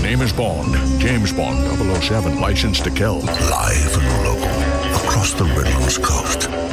name is Bond. James Bond, 007, licensed to kill. Live and local, across the Redlands coast.